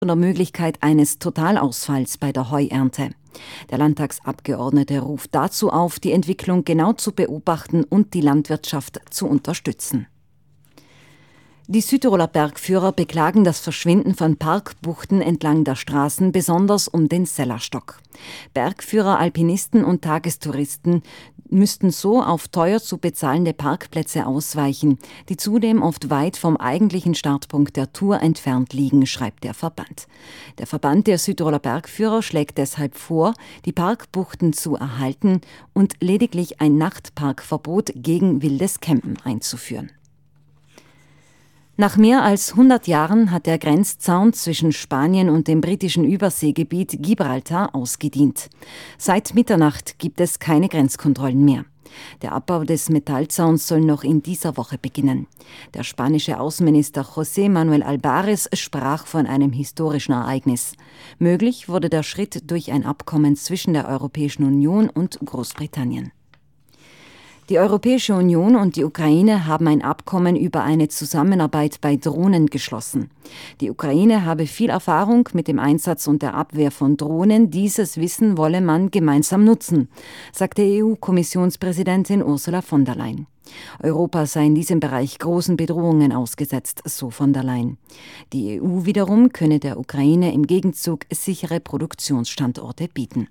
von der Möglichkeit eines Totalausfalls bei der Heuernte. Der Landtagsabgeordnete ruft dazu auf, die Entwicklung genau zu beobachten und die Landwirtschaft zu unterstützen. Die Südtiroler Bergführer beklagen das Verschwinden von Parkbuchten entlang der Straßen, besonders um den Sellerstock. Bergführer, Alpinisten und Tagestouristen müssten so auf teuer zu bezahlende Parkplätze ausweichen, die zudem oft weit vom eigentlichen Startpunkt der Tour entfernt liegen, schreibt der Verband. Der Verband der Südtiroler Bergführer schlägt deshalb vor, die Parkbuchten zu erhalten und lediglich ein Nachtparkverbot gegen wildes Campen einzuführen. Nach mehr als 100 Jahren hat der Grenzzaun zwischen Spanien und dem britischen Überseegebiet Gibraltar ausgedient. Seit Mitternacht gibt es keine Grenzkontrollen mehr. Der Abbau des Metallzauns soll noch in dieser Woche beginnen. Der spanische Außenminister José Manuel Álvarez sprach von einem historischen Ereignis. Möglich wurde der Schritt durch ein Abkommen zwischen der Europäischen Union und Großbritannien. Die Europäische Union und die Ukraine haben ein Abkommen über eine Zusammenarbeit bei Drohnen geschlossen. Die Ukraine habe viel Erfahrung mit dem Einsatz und der Abwehr von Drohnen. Dieses Wissen wolle man gemeinsam nutzen, sagte EU-Kommissionspräsidentin Ursula von der Leyen. Europa sei in diesem Bereich großen Bedrohungen ausgesetzt, so von der Leyen. Die EU wiederum könne der Ukraine im Gegenzug sichere Produktionsstandorte bieten.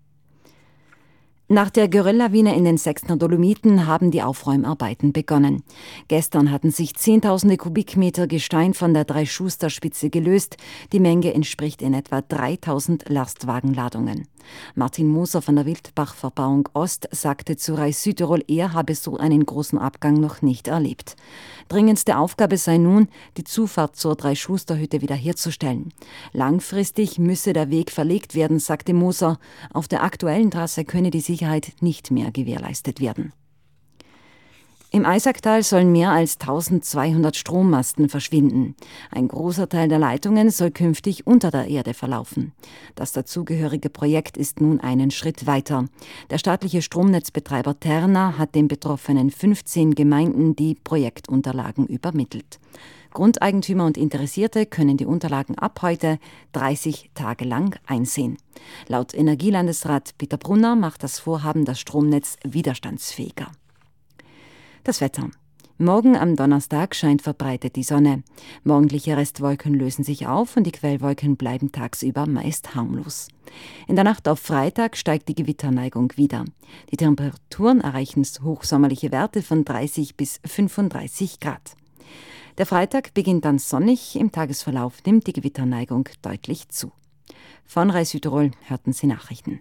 Nach der Gerölllawine in den Sextner Dolomiten haben die Aufräumarbeiten begonnen. Gestern hatten sich Zehntausende Kubikmeter Gestein von der Dreischusтерspitze gelöst. Die Menge entspricht in etwa 3000 Lastwagenladungen. Martin Moser von der Wildbach-Verbauung Ost sagte zu Reis Südtirol, er habe so einen großen Abgang noch nicht erlebt. Dringendste Aufgabe sei nun, die Zufahrt zur Dreischusterhütte wiederherzustellen. Langfristig müsse der Weg verlegt werden, sagte Moser. Auf der aktuellen Trasse könne die Sicherheit nicht mehr gewährleistet werden. Im Eisacktal sollen mehr als 1200 Strommasten verschwinden. Ein großer Teil der Leitungen soll künftig unter der Erde verlaufen. Das dazugehörige Projekt ist nun einen Schritt weiter. Der staatliche Stromnetzbetreiber Terna hat den betroffenen 15 Gemeinden die Projektunterlagen übermittelt. Grundeigentümer und Interessierte können die Unterlagen ab heute 30 Tage lang einsehen. Laut Energielandesrat Peter Brunner macht das Vorhaben das Stromnetz widerstandsfähiger. Das Wetter. Morgen am Donnerstag scheint verbreitet die Sonne. Morgendliche Restwolken lösen sich auf und die Quellwolken bleiben tagsüber meist harmlos. In der Nacht auf Freitag steigt die Gewitterneigung wieder. Die Temperaturen erreichen hochsommerliche Werte von 30 bis 35 Grad. Der Freitag beginnt dann sonnig, im Tagesverlauf nimmt die Gewitterneigung deutlich zu. Von Reis Südtirol hörten Sie Nachrichten.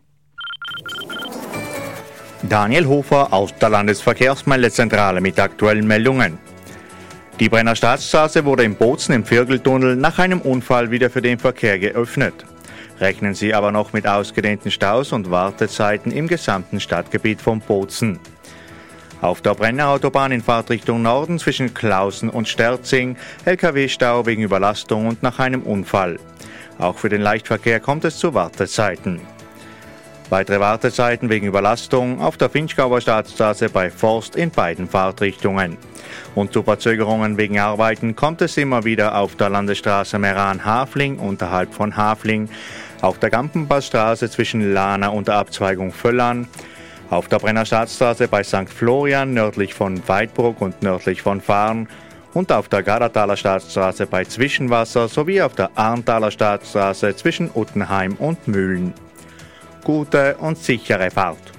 Daniel Hofer aus der Landesverkehrsmeldezentrale mit aktuellen Meldungen. Die Brenner Staatsstraße wurde in Bozen im Vierteltunnel nach einem Unfall wieder für den Verkehr geöffnet. Rechnen Sie aber noch mit ausgedehnten Staus und Wartezeiten im gesamten Stadtgebiet von Bozen. Auf der Brenner Autobahn in Fahrtrichtung Norden zwischen Klausen und Sterzing LKW-Stau wegen Überlastung und nach einem Unfall. Auch für den Leichtverkehr kommt es zu Wartezeiten. Weitere Wartezeiten wegen Überlastung auf der Vinchgauer Staatsstraße bei Forst in beiden Fahrtrichtungen. Und zu Verzögerungen wegen Arbeiten kommt es immer wieder auf der Landesstraße Meran-Hafling unterhalb von Hafling, auf der Gampenpassstraße zwischen Lahna und der Abzweigung Völlern, auf der Brenner Staatsstraße bei St. Florian nördlich von Weidbruck und nördlich von Farn und auf der Gardertaler Staatsstraße bei Zwischenwasser sowie auf der Arntaler Staatsstraße zwischen Uttenheim und Mühlen. Gute und sichere Fahrt.